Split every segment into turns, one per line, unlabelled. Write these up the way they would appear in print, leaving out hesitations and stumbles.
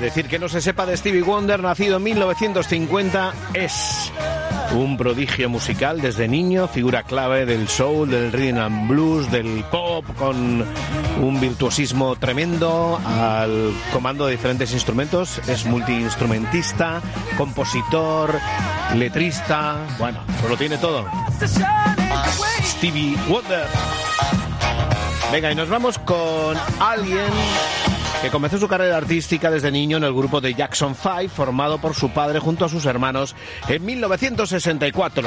decir que no se sepa de Stevie Wonder, nacido en 1950, es un prodigio musical desde niño, figura clave del soul, del rhythm and blues, del pop, con un virtuosismo tremendo al comando de diferentes instrumentos. Es multiinstrumentista, compositor, letrista, bueno, pues lo tiene todo. Stevie Wonder. Venga, y nos vamos con alguien que comenzó su carrera artística desde niño en el grupo de Jackson 5, formado por su padre junto a sus hermanos en 1964.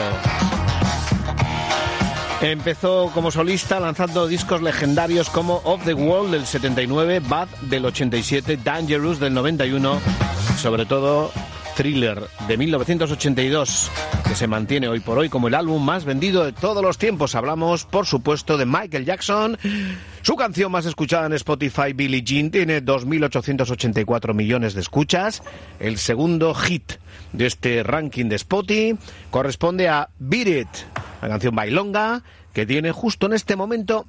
Empezó como solista lanzando discos legendarios como Off the Wall del 79, Bad del 87, Dangerous del 91, sobre todo Thriller de 1982, que se mantiene hoy por hoy como el álbum más vendido de todos los tiempos. Hablamos, por supuesto, de Michael Jackson. Su canción más escuchada en Spotify, Billie Jean, tiene 2.884 millones de escuchas. El segundo hit de este ranking de Spotify corresponde a Beat It, la canción bailonga, que tiene justo en este momento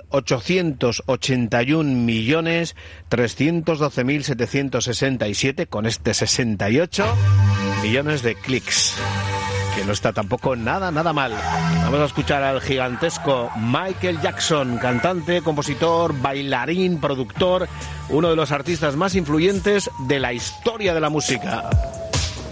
1.881.312.767, con este 68 millones de clics, que no está tampoco nada mal. Vamos a escuchar al gigantesco Michael Jackson, cantante, compositor, bailarín, productor, uno de los artistas más influyentes de la historia de la música.